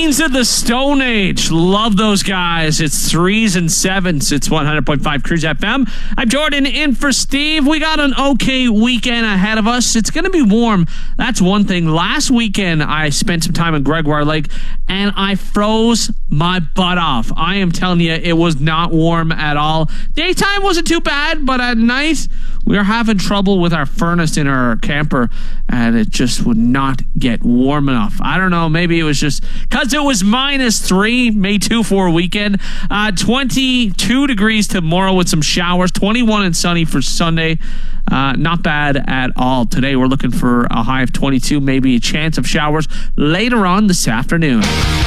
Queens of the Stone Age. Love those guys. It's 3s and 7s. It's 100.5 Cruise FM. I'm Jordan in for Steve. We got an okay weekend ahead of us. It's going to be warm. That's one thing. Last weekend, I spent some time in Gregoire Lake, and I froze my butt off. I am telling you, it was not warm at all. Daytime wasn't too bad, but at night, we were having trouble with our furnace in our camper, and it just would not get warm enough. I don't know. Maybe it was just because it was -3, May 2 for a weekend. 22 degrees tomorrow with some showers. 21 and sunny for Sunday. Not bad at all. Today we're looking for a high of 22, maybe a chance of showers later on this afternoon.